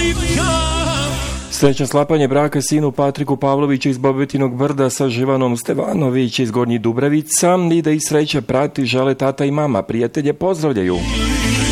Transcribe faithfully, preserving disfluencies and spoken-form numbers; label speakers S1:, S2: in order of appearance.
S1: Srećan sklapanje braka sinu Patriku Pavlovića iz Bobetinog Brda sa Živanom Stevanović iz Gornjih Dubravica i da ih sreća prati žele tata i mama. Prijatelje pozdravljaju.